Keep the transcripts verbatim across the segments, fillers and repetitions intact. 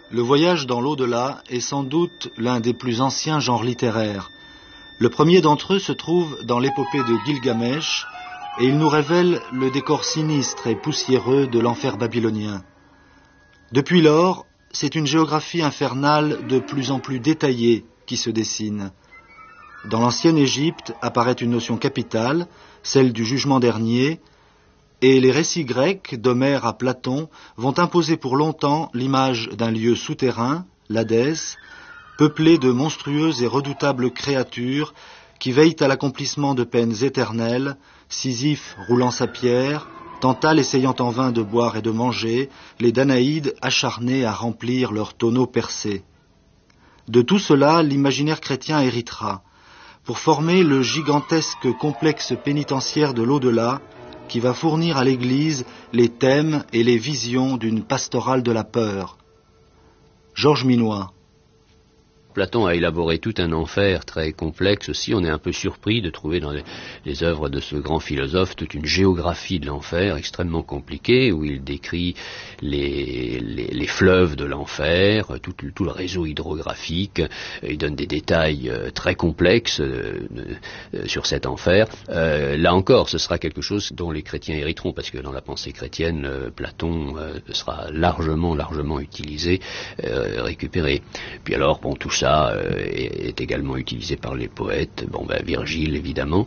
Le voyage dans l'au-delà est sans doute l'un des plus anciens genres littéraires. Le premier d'entre eux se trouve dans l'épopée de Gilgamesh, et il nous révèle le décor sinistre et poussiéreux de l'enfer babylonien. Depuis lors, c'est une géographie infernale de plus en plus détaillée qui se dessine. Dans l'ancienne Égypte apparaît une notion capitale, celle du jugement dernier, et les récits grecs, d'Homère à Platon, vont imposer pour longtemps l'image d'un lieu souterrain, l'Hadès, peuplé de monstrueuses et redoutables créatures qui veillent à l'accomplissement de peines éternelles, Sisyphe roulant sa pierre, Tantale essayant en vain de boire et de manger, les Danaïdes acharnés à remplir leurs tonneaux percés. De tout cela, l'imaginaire chrétien héritera, pour former le gigantesque complexe pénitentiaire de l'au-delà, qui va fournir à l'Église les thèmes et les visions d'une pastorale de la peur. Georges Minois. Platon a élaboré tout un enfer très complexe aussi. On est un peu surpris de trouver dans les, les œuvres de ce grand philosophe toute une géographie de l'enfer extrêmement compliquée, où il décrit les, les, les fleuves de l'enfer, tout, tout le réseau hydrographique. Il donne des détails très complexes euh, euh, sur cet enfer. Euh, là encore, ce sera quelque chose dont les chrétiens hériteront, parce que dans la pensée chrétienne, euh, Platon euh, sera largement, largement utilisé, euh, récupéré. Puis alors, bon, tout ça Ça euh, est, est également utilisé par les poètes. Bon, ben, Virgile, évidemment,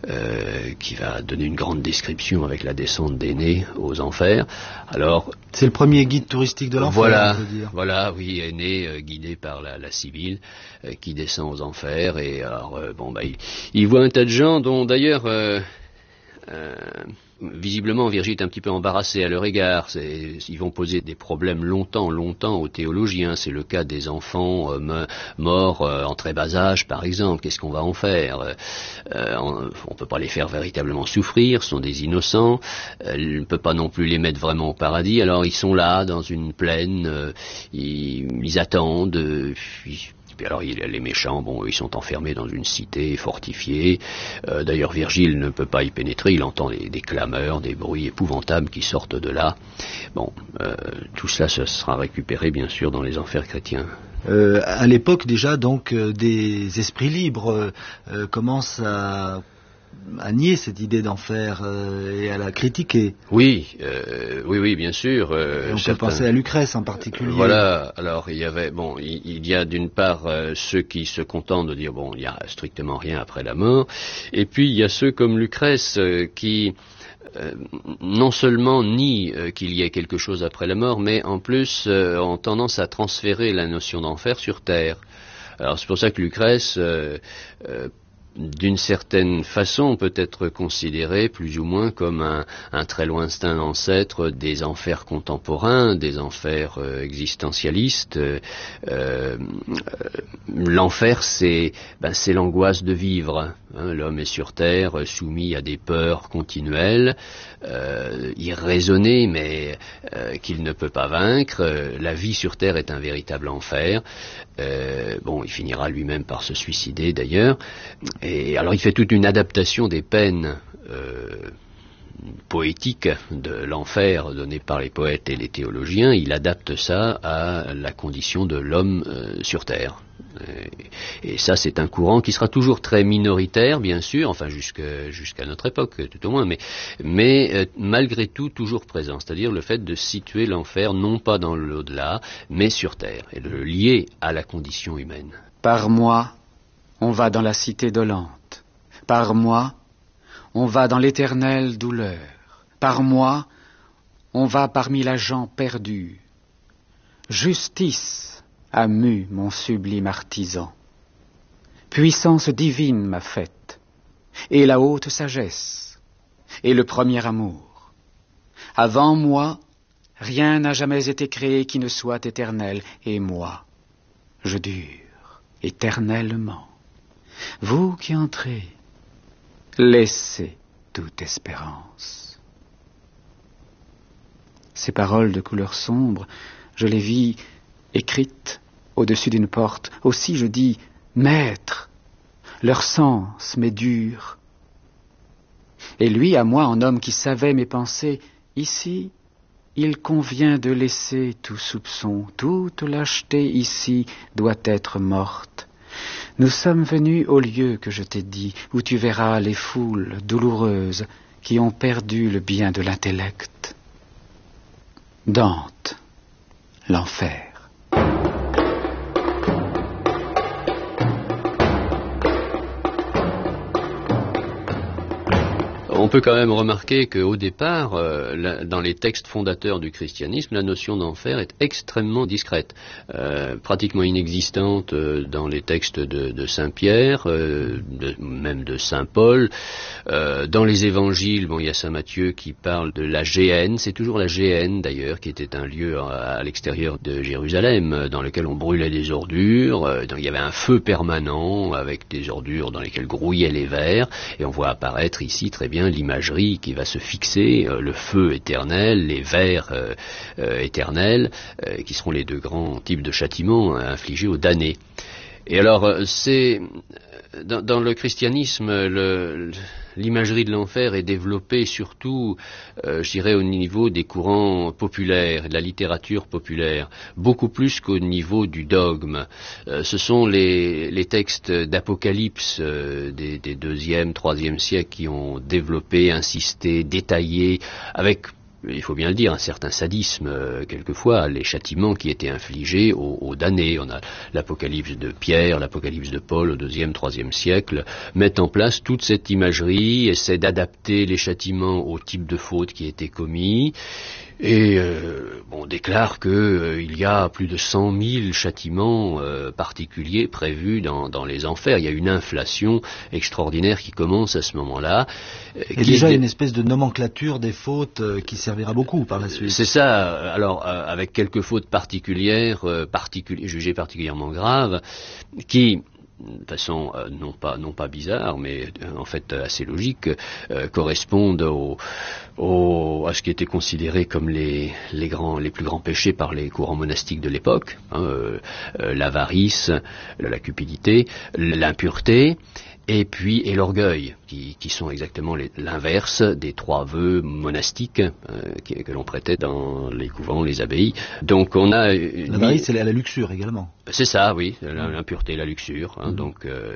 euh, qui va donner une grande description avec la descente d'Énée aux enfers. Alors, c'est le premier guide touristique de l'enfer, voilà, on peut dire. Voilà, oui, Énée, euh, guidé par la, la Sibylle, euh, qui descend aux enfers. Et alors, euh, bon, ben, il, il voit un tas de gens dont, d'ailleurs, euh, euh, visiblement, Virgile est un petit peu embarrassé à leur égard. C'est, ils vont poser des problèmes longtemps, longtemps aux théologiens. C'est le cas des enfants euh, me, morts euh, en très bas âge, par exemple. Qu'est-ce qu'on va en faire euh, On ne peut pas les faire véritablement souffrir. Ce sont des innocents. Euh, on ne peut pas non plus les mettre vraiment au paradis. Alors, ils sont là, dans une plaine. Euh, ils, ils attendent. Euh, ils, Puis alors il, les méchants, bon, ils sont enfermés dans une cité fortifiée. Euh, d'ailleurs, Virgile ne peut pas y pénétrer. Il entend des, des clameurs, des bruits épouvantables qui sortent de là. Bon, euh, tout cela ce sera récupéré, bien sûr, dans les enfers chrétiens. Euh, à l'époque déjà, donc, euh, des esprits libres euh, commencent à à nier cette idée d'enfer euh, et à la critiquer. Oui, euh, oui, oui, bien sûr. Euh, et on certains... peut penser à Lucrèce en particulier. Voilà. Alors il y avait, bon, il, il y a d'une part euh, ceux qui se contentent de dire bon, il n'y a strictement rien après la mort, et puis il y a ceux comme Lucrèce euh, qui euh, non seulement nient euh, qu'il y ait quelque chose après la mort, mais en plus euh, ont tendance à transférer la notion d'enfer sur terre. Alors c'est pour ça que Lucrèce euh, euh, d'une certaine façon peut être considéré plus ou moins comme un, un très lointain ancêtre des enfers contemporains, des enfers euh, existentialistes. Euh, euh, l'enfer, c'est, ben, c'est l'angoisse de vivre. Hein, l'homme est sur terre, soumis à des peurs continuelles, euh, irraisonnées, mais euh, qu'il ne peut pas vaincre. La vie sur terre est un véritable enfer. Euh, bon, il finira lui-même par se suicider d'ailleurs. Et alors il fait toute une adaptation des peines euh, poétiques de l'enfer données par les poètes et les théologiens. Il adapte ça à la condition de l'homme euh, sur terre. Et, et ça, c'est un courant qui sera toujours très minoritaire, bien sûr, enfin jusqu'à, jusqu'à notre époque, tout au moins, mais, mais euh, malgré tout toujours présent. C'est-à-dire le fait de situer l'enfer non pas dans l'au-delà, mais sur terre, et de le lier à la condition humaine. Par moi, on va dans la cité dolente. Par moi, on va dans l'éternelle douleur. Par moi, on va parmi la gent perdue. Justice a mu mon sublime artisan. Puissance divine m'a faite, et la haute sagesse, et le premier amour. Avant moi, rien n'a jamais été créé qui ne soit éternel, et moi, je dure éternellement. Vous qui entrez, laissez toute espérance. Ces paroles de couleur sombre, je les vis écrites au-dessus d'une porte. Aussi je dis, Maître, leur sens m'est dur. Et lui, à moi, en homme qui savait mes pensées, ici, il convient de laisser tout soupçon, toute lâcheté ici doit être morte. Nous sommes venus au lieu que je t'ai dit, où tu verras les foules douloureuses qui ont perdu le bien de l'intellect. Dante, l'enfer. On peut quand même remarquer qu'au départ, euh, la, dans les textes fondateurs du christianisme, la notion d'enfer est extrêmement discrète, euh, pratiquement inexistante euh, dans les textes de, de Saint Pierre, euh, de, même de Saint Paul. Euh, dans les évangiles, bon, il y a Saint Matthieu qui parle de la Géhenne, c'est toujours la Géhenne d'ailleurs, qui était un lieu à, à l'extérieur de Jérusalem, dans lequel on brûlait des ordures, euh, donc il y avait un feu permanent avec des ordures dans lesquelles grouillaient les vers, et on voit apparaître ici très bien l'imagerie qui va se fixer, euh, le feu éternel, les vers euh, euh, éternels, euh, qui seront les deux grands types de châtiments euh, infligés aux damnés. Et alors, euh, c'est dans, dans le christianisme, le, l'imagerie de l'enfer est développée surtout, euh, je dirais, au niveau des courants populaires, de la littérature populaire, beaucoup plus qu'au niveau du dogme. Euh, ce sont les, les textes d'Apocalypse euh, des, des deuxième, troisième siècles qui ont développé, insisté, détaillé, avec, il faut bien le dire, un certain sadisme, euh, quelquefois, les châtiments qui étaient infligés aux, aux damnés. On a l'Apocalypse de Pierre, l'Apocalypse de Paul au deuxième, troisième siècle, mettent en place toute cette imagerie, essaient d'adapter les châtiments au type de faute qui était commis, et euh, on déclare qu'il euh, y a plus de cent mille châtiments euh, particuliers prévus dans, dans les enfers. Il y a une inflation extraordinaire qui commence à ce moment-là. Euh, et déjà, il y a une espèce de nomenclature des fautes euh, qui servira beaucoup par la suite. C'est ça. Alors, euh, avec quelques fautes particulières, euh, particuli- jugées particulièrement graves, qui... de façon euh, non pas non pas bizarre, mais euh, en fait euh, assez logique, euh, correspondent au, au, à ce qui était considéré comme les, les, grands, les plus grands péchés par les courants monastiques de l'époque, hein, euh, euh, l'avarice, la cupidité, l'impureté, et puis et l'orgueil, qui, qui sont exactement les, l'inverse des trois vœux monastiques euh, qui, que l'on prêtait dans les couvents, les abbayes. Donc on a une... l'avarice, c'est la luxure également. C'est ça, oui, l'impureté, la luxure. Hein, mmh. Donc euh,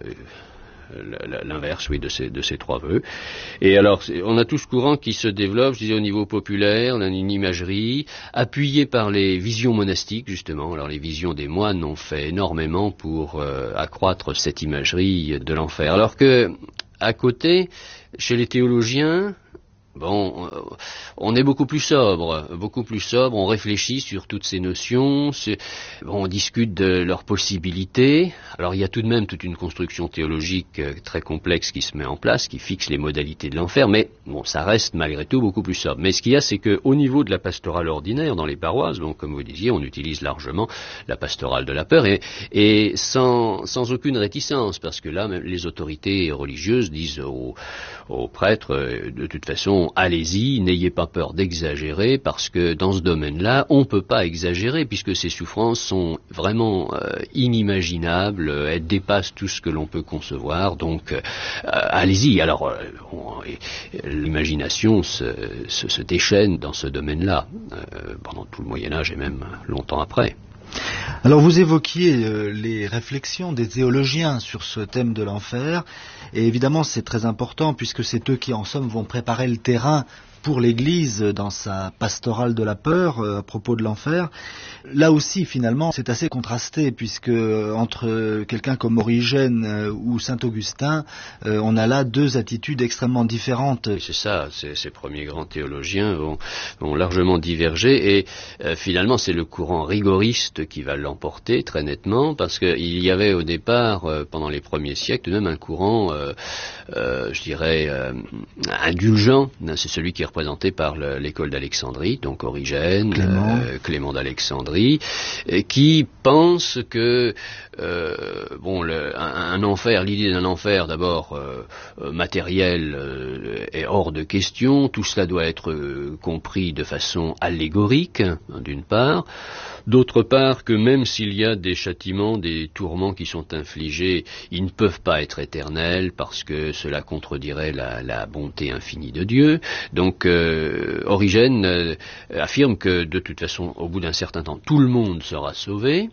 l'inverse, oui, de ces, de ces trois vœux. Et alors, on a tout ce courant qui se développe, je disais, au niveau populaire, on a une imagerie, appuyée par les visions monastiques, justement. Alors, les visions des moines ont fait énormément pour euh, accroître cette imagerie de l'enfer. Alors que, à côté, chez les théologiens, bon, on est beaucoup plus sobre, beaucoup plus sobre, on réfléchit sur toutes ces notions, bon, on discute de leurs possibilités. Alors il y a tout de même toute une construction théologique très complexe qui se met en place, qui fixe les modalités de l'enfer, mais bon, ça reste malgré tout beaucoup plus sobre. Mais ce qu'il y a, c'est qu'au niveau de la pastorale ordinaire, dans les paroisses, donc comme vous disiez, on utilise largement la pastorale de la peur, et, et sans, sans aucune réticence, parce que là, même les autorités religieuses disent aux, aux prêtres, de toute façon, allez-y, n'ayez pas peur d'exagérer, parce que dans ce domaine-là, on ne peut pas exagérer, puisque ces souffrances sont vraiment euh, inimaginables, elles dépassent tout ce que l'on peut concevoir, donc euh, allez-y. Alors, euh, on, l'imagination se, se, se déchaîne dans ce domaine-là, euh, pendant tout le Moyen-Âge et même longtemps après. Alors vous évoquiez euh, les réflexions des théologiens sur ce thème de l'enfer, et évidemment c'est très important puisque c'est eux qui en somme vont préparer le terrain pour l'Église dans sa pastorale de la peur euh, à propos de l'enfer. Là aussi, finalement, c'est assez contrasté, puisque euh, entre quelqu'un comme Origène euh, ou Saint-Augustin, euh, on a là deux attitudes extrêmement différentes. C'est ça, ces, ces premiers grands théologiens vont, vont largement diverger, et euh, finalement c'est le courant rigoriste qui va l'emporter très nettement, parce qu'il y avait au départ, euh, pendant les premiers siècles, tout de même un courant, euh, euh, je dirais, euh, indulgent. C'est celui qui est représenté par le, l'école d'Alexandrie, donc Origène, Clément, euh, Clément d'Alexandrie, et qui pense que euh, bon, le, un, un enfer, l'idée d'un enfer d'abord euh, matériel euh, est hors de question. Tout cela doit être euh, compris de façon allégorique, hein, d'une part. D'autre part, que même s'il y a des châtiments, des tourments qui sont infligés, ils ne peuvent pas être éternels parce que cela contredirait la, la bonté infinie de Dieu. Donc, euh, Origène euh, affirme que, de toute façon, au bout d'un certain temps, tout le monde sera sauvé.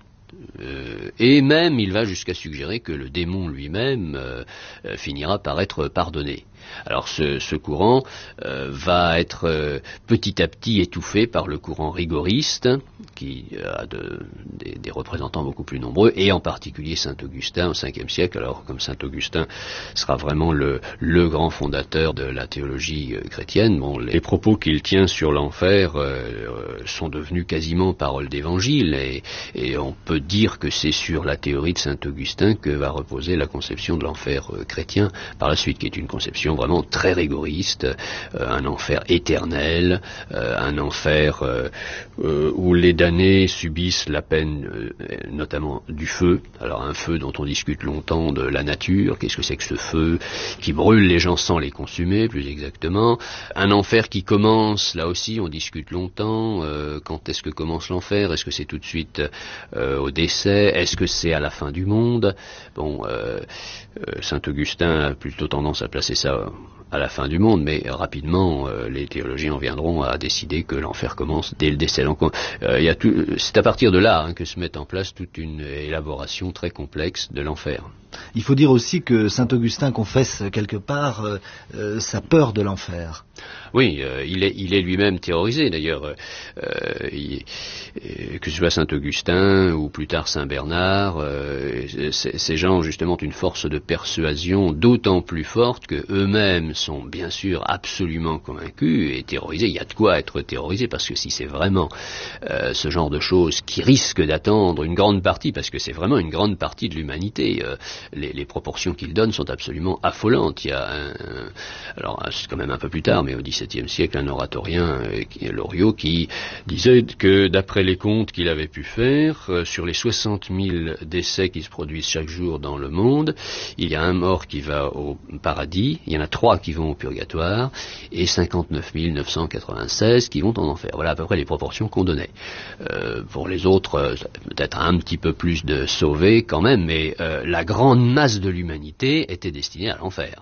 Euh, et même, il va jusqu'à suggérer que le démon lui-même euh, euh, finira par être pardonné. Alors ce, ce courant euh, va être euh, petit à petit étouffé par le courant rigoriste, qui a de, des, des représentants beaucoup plus nombreux, et en particulier saint Augustin au cinquième siècle. Alors comme saint Augustin sera vraiment le, le grand fondateur de la théologie euh, chrétienne, bon, les propos qu'il tient sur l'enfer euh, sont devenus quasiment paroles d'évangile, et, et on peut dire que c'est sur la théorie de saint Augustin que va reposer la conception de l'enfer euh, chrétien par la suite, qui est une conception vraiment très rigoriste, euh, un enfer éternel, euh, un enfer euh, euh, où les damnés subissent la peine, euh, notamment du feu. Alors un feu dont on discute longtemps de la nature, qu'est-ce que c'est que ce feu qui brûle les gens sans les consumer, plus exactement. Un enfer qui commence, là aussi on discute longtemps, euh, quand est-ce que commence l'enfer, est-ce que c'est tout de suite euh, au décès, est-ce que c'est à la fin du monde. Bon, euh, euh, saint Augustin a plutôt tendance à placer ça à la fin du monde, mais rapidement euh, les théologiens viendront à décider que l'enfer commence dès le décès. Donc euh, y a tout, c'est à partir de là hein, que se met en place toute une élaboration très complexe de l'enfer. Il faut dire aussi que saint Augustin confesse quelque part euh, euh, sa peur de l'enfer. Oui, euh, il est, il est lui-même terrorisé d'ailleurs, euh, il, euh, que ce soit saint Augustin ou plus tard saint Bernard, euh, ces gens ont justement une force de persuasion d'autant plus forte que eux-mêmes sont bien sûr absolument convaincus et terrorisés. Il y a de quoi être terrorisé parce que si c'est vraiment euh, ce genre de choses qui risque d'attendre une grande partie, parce que c'est vraiment une grande partie de l'humanité, euh, les, les proportions qu'il donne sont absolument affolantes. Il y a un, un alors c'est quand même un peu plus tard, mais au dix-septième siècle, un oratorien, euh, qui est Loriot, qui disait que d'après les comptes qu'il avait pu faire, euh, sur les soixante mille décès qui se produisent chaque jour dans le monde, il y a un mort qui va au paradis, il y en a trois qui vont au purgatoire, et cinquante-neuf mille neuf cent quatre-vingt-seize qui vont en enfer. Voilà à peu près les proportions qu'on donnait. Euh, pour les autres, euh, peut-être un petit peu plus de sauvés quand même, mais euh, la grande masse de l'humanité était destinée à l'enfer.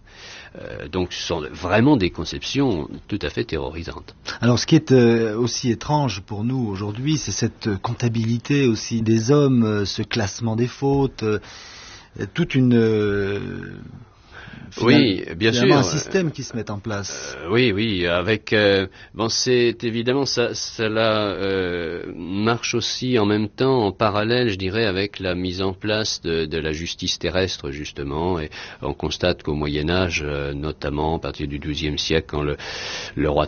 Euh, donc ce sont vraiment des conceptions tout à fait terrorisantes. Alors ce qui est euh, aussi étrange pour nous aujourd'hui, c'est cette comptabilité aussi des hommes, euh, ce classement des fautes, euh, toute une... Euh, Final, oui, bien sûr. Il y a un système qui se met en place. Euh, oui, oui, avec euh, bon, c'est évidemment ça, cela euh, marche aussi en même temps, en parallèle, je dirais, avec la mise en place de, de la justice terrestre justement. Et on constate qu'au Moyen Âge, euh, notamment à partir du douzième siècle, quand le, le roi